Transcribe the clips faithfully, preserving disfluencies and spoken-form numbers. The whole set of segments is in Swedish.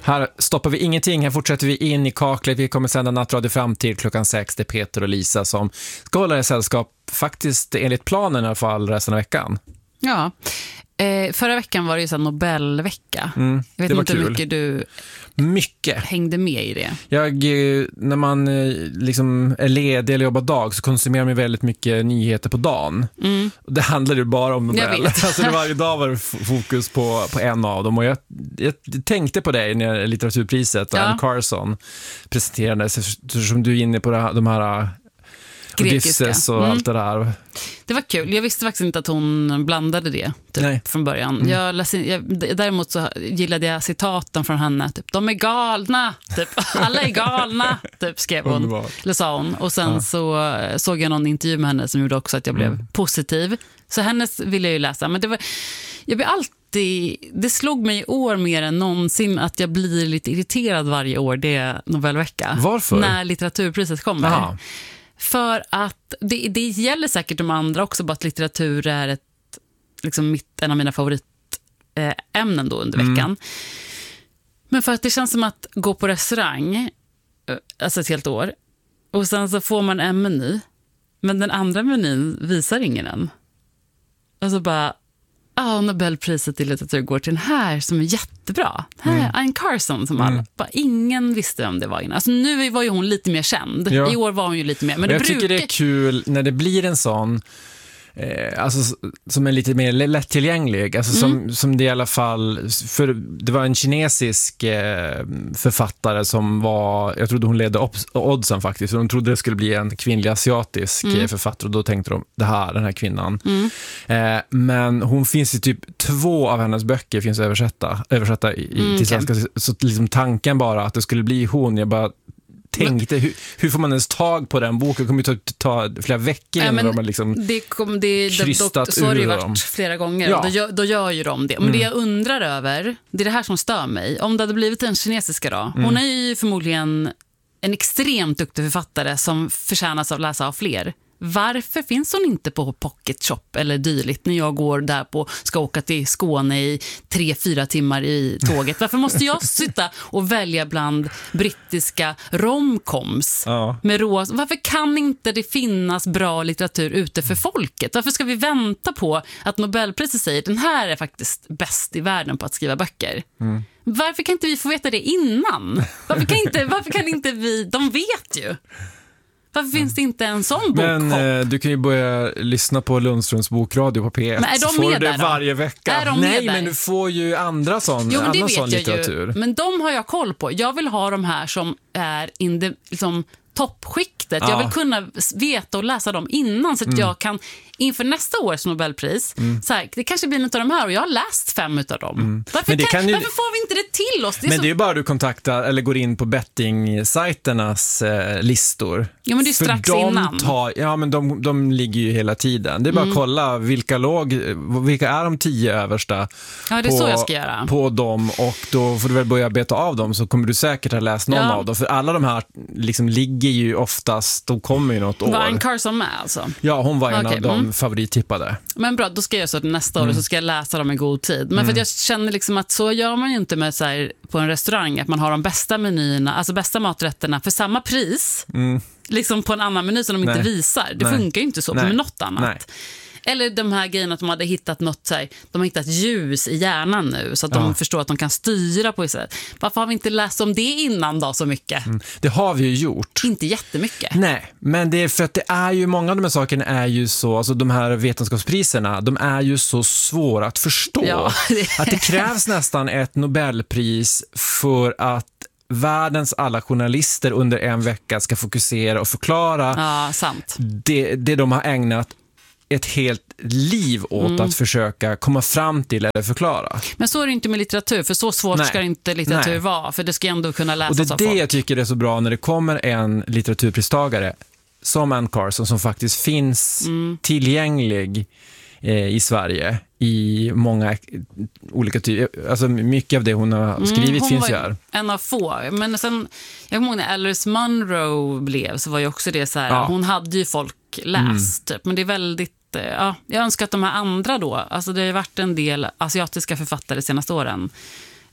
Här stoppar vi ingenting, här fortsätter vi in i kaklet. Vi kommer sända nattradio fram till klockan sex. Det är Peter och Lisa som ska hålla er sällskap faktiskt enligt planen i alla fall resten av veckan. Ja, eh, förra veckan var det ju så Nobelvecka. Mm, jag vet det var inte hur kul. mycket du Mycket. hängde med i det. Jag, när man liksom är ledig eller jobbar dag så konsumerar man väldigt mycket nyheter på dagen. Mm. Det handlar ju bara om Nobel. Jag vet. Alltså, varje dag var det fokus på, på en av dem. Och jag, jag tänkte på dig när litteraturpriset och ja. Anne Carson presenterades, eftersom du är inne på det här, de här Odysseus och mm. allt det där. Det var kul. Jag visste faktiskt inte att hon blandade det typ, från början. Mm. Jag läste, jag, däremot så gillade jag citaten från henne. Typ, de är galna. Typ, alla är galna. Typ, skrev hon. Eller sa hon. Och sen ja. så såg jag någon intervju med henne som gjorde också att jag blev mm. positiv. Så hennes ville jag ju läsa. Men det var, jag blir alltid... Det slog mig i år mer än någonsin att jag blir lite irriterad varje år. Det är Nobelvecka. Varför? När litteraturpriset kommer. Aha. För att det, det gäller säkert de andra också, bara att litteratur är ett, liksom mitt, en av mina favoritämnen då under veckan. Mm. Men för att det känns som att gå på restaurang, alltså ett helt år, och sen så får man en meny, men den andra menyn visar ingen än. Alltså bara, ah, Nobelpriset i litteratur går till den här som är jättebra. Här är mm. Anne Carson som mm. alla, bara ingen visste om det var innan. Alltså nu var ju hon lite mer känd. Ja. I år var hon ju lite mer. Men jag det tycker brukar... det är kul när det blir en sån eh, alltså, som är lite mer lättillgänglig. Alltså, mm. som, som det i alla fall, för det var en kinesisk eh, författare som var, jag trodde hon ledde oddsen faktiskt. De trodde det skulle bli en kvinnlig asiatisk mm. författare och då tänkte de, det här, den här kvinnan. Mm. Eh, men hon finns i typ två av hennes böcker finns översatta, översatta i, mm, till svenska. Okay. Så liksom tanken bara att det skulle bli hon, jag bara tänkte, hur, hur får man ens tag på den boken? Det kommer ju ta, ta flera veckor innan ja, de har liksom det kom, det, krystat det, så har det ju varit dem. flera gånger. Ja. Då, gör, då gör ju de det. Men mm. det jag undrar över, det är det här som stör mig. Om det hade blivit en kinesiska då. Hon mm. är ju förmodligen en extremt duktig författare som förtjänas av läsa av fler. Varför finns hon inte på Pocket Shop eller dylikt när jag går där på, ska åka till Skåne i tre, fyra timmar i tåget? Varför måste jag sitta och välja bland brittiska romcoms ja. med rosa? Varför kan inte det finnas bra litteratur ute för folket? Varför ska vi vänta på att Nobelpriset säger den här är faktiskt bäst i världen på att skriva böcker? Mm. Varför kan inte vi få veta det innan? Varför kan inte, varför kan inte vi, de vet ju. Varför finns det inte en sån bok? Men eh, du kan ju börja lyssna på Lundströms bokradio på P ett. Men är de så får med du det där, varje vecka. Är de Nej, med men där? du får ju andra sån, jo, men det annan vet sån jag litteratur. Ju. Men de har jag koll på. Jag vill ha de här som är in the, liksom, toppskiktet. Ja. Jag vill kunna veta och läsa dem innan så att mm. jag kan inför nästa års Nobelpris mm. så här, det kanske blir en av de här och jag har läst fem utav dem. Mm. Varför, kan, kan ju, varför får vi inte det till oss? Det men så... det är ju bara du kontaktar eller går in på betting-sajternas eh, listor. Ja, men det är strax de innan. Tar, ja, men de, de ligger ju hela tiden. Det är bara mm. att kolla vilka låg, vilka är de tio översta ja, det är på, så jag ska göra. på dem och då får du väl börja beta av dem så kommer du säkert ha läst någon ja. av dem. För alla de här liksom ligger ju oftast, de kommer ju något år. Var Anne Carson med alltså? Ja, hon var en okay. av de mm. favorittippade. Men bra, då ska jag göra så att nästa år mm. så ska jag läsa dem i god tid. Men mm. för att jag känner liksom att så gör man ju inte med så här, på en restaurang att man har de bästa menyerna, alltså bästa maträtterna för samma pris. Mm. Liksom på en annan meny som de Nej. inte visar. Det Nej. funkar ju inte så Nej. med något annat. Nej. Eller de här grejerna att de hade hittat något så här, de har hittat ljus i hjärnan nu så att de ja. förstår att de kan styra på det. Varför har vi inte läst om det innan då så mycket? Mm. Det har vi ju gjort. Inte jättemycket. Nej, men det är för att det är ju många av de här sakerna är ju så, alltså de här vetenskapspriserna, de är ju så svåra att förstå. Ja, det... Att det krävs nästan ett Nobelpris för att världens alla journalister under en vecka ska fokusera och förklara ja, sant. Det, det de har ägnat ett helt liv åt mm. att försöka komma fram till eller förklara. Men så är det inte med litteratur, för så svårt Nej. ska inte litteratur Nej. vara, för det ska ändå kunna läsas av folk. Och det är det jag tycker är så bra när det kommer en litteraturpristagare som Anne Carson som faktiskt finns mm. tillgänglig eh, i Sverige i många olika typer, alltså mycket av det hon har skrivit mm, hon finns ju här. En av få, men sen jag kommer ihåg när Alice Munro blev så var ju också det så här, ja. hon hade ju folk läst mm. typ, men det är väldigt ja, jag önskar att de här andra då, alltså det har ju varit en del asiatiska författare de senaste åren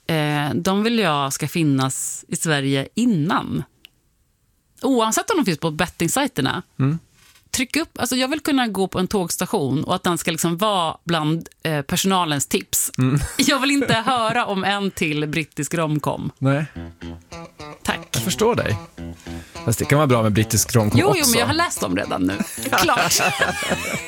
eh, de vill jag ska finnas i Sverige innan. Oavsett om de finns på bettingsajterna. Mm. Tryck upp, alltså jag vill kunna gå på en tågstation och att den ska liksom vara bland eh, personalens tips. Mm. Jag vill inte höra om en till brittisk romcom. Nej. Tack. Jag förstår dig. Fast det kan vara bra med brittisk romcom jo, också. Jo, men jag har läst dem redan nu. Klart.